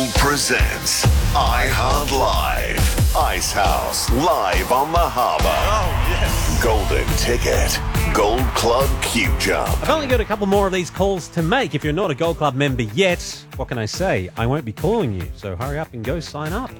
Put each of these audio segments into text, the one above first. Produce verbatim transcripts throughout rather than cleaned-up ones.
Gold presents iHeart Live. Icehouse live on the harbour. Oh, yes. Golden Ticket. Gold Club Q Jump. I've only got a couple more of these calls to make. If you're not a Gold Club member yet, what can I say? I won't be calling you, so hurry up and go sign up.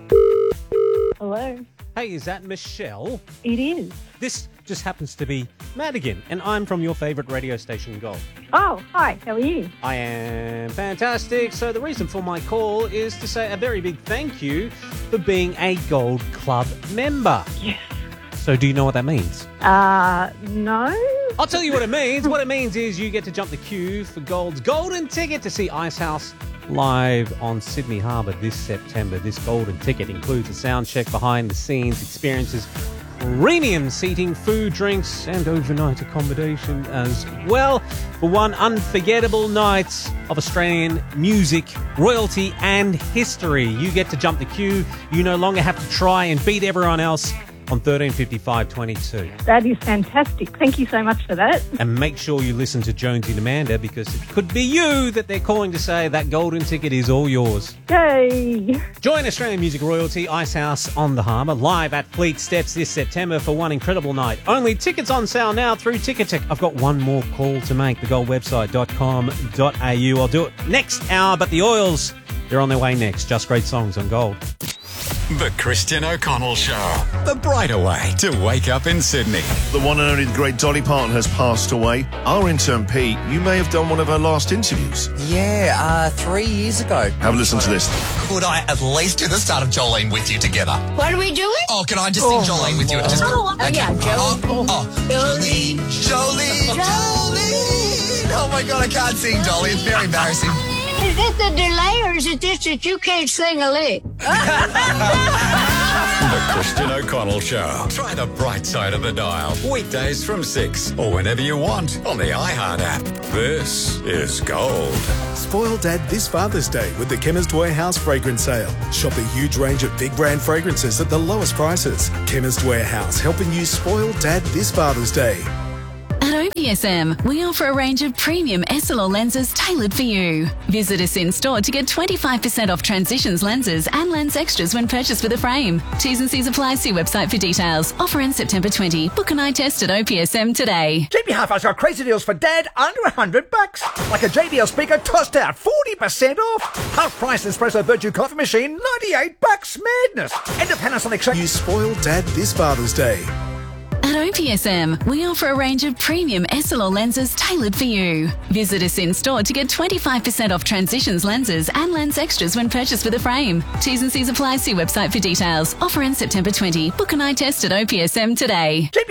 Hello. Hey, is that Michelle? It is. This just happens to be Madigan, and I'm from your favourite radio station, Gold. Oh, hi. How are you? I am fantastic. So the reason for my call is to say a very big thank you for being a Gold Club member. Yes. So do you know what that means? Uh, no. I'll tell you what it means. What it means is you get to jump the queue for Gold's golden ticket to see Icehouse live on Sydney Harbour this September. This golden ticket includes a sound check, behind the scenes experiences, premium seating, food, drinks, and overnight accommodation as well, for one unforgettable night of Australian music, royalty, and history. You get to jump the queue. You no longer have to try and beat everyone else on thirteen fifty-five twenty-two. That is fantastic. Thank you so much for that. And make sure you listen to Jonesy and Amanda, because it could be you that they're calling to say that golden ticket is all yours. Yay. Join Australian music royalty Icehouse on the Harbour live at Fleet Steps this September for one incredible night. Only tickets on sale now through Ticketek. I've got one more call to make, the gold website dot com dot a u. I'll do it next hour, but the Oils, they're on their way next. Just great songs on Gold. The Christian O'Connell Show. The brighter way to wake up in Sydney. The one and only the great Dolly Parton has passed away. Our intern Pete, you may have done one of her last interviews. Yeah, uh, three years ago. Have a listen to this. Could I at least do the start of Jolene with you together? What are we doing? Oh, can I just sing Jolene with you? Just, Oh, oh, yeah, Oh, Jolene. oh, Jolene, Jolene, Jolene. Oh my God, I can't sing, Dolly. It's very embarrassing. Is this the delay, or is it just that you can't sing a lick? The Christian O'Connell Show. Try the bright side of the dial. Weekdays from six or whenever you want on the iHeart app. This is Gold. Spoil Dad this Father's Day with the Chemist Warehouse fragrance sale. Shop a huge range of big brand fragrances at the lowest prices. Chemist Warehouse, helping you spoil Dad this Father's Day. At O P S M, we offer a range of premium S L R lenses tailored for you. Visit us in store to get twenty-five percent off Transitions lenses and lens extras when purchased with a frame. T's and C's apply. See website for details. Offer ends September twentieth. Book an eye test at O P S M today. J B Hi-Fi's got crazy deals for Dad under one hundred bucks. Like a J B L speaker tossed out forty percent off. Half price espresso virtue coffee machine, ninety-eight bucks. Madness. And a Panasonic show. You spoil Dad this Father's Day. At O P S M, we offer a range of premium S L R lenses tailored for you. Visit us in store to get twenty-five percent off Transitions lenses and lens extras when purchased with a frame. T's and C's apply. See website for details. Offer ends September twentieth. Book an eye test at O P S M today.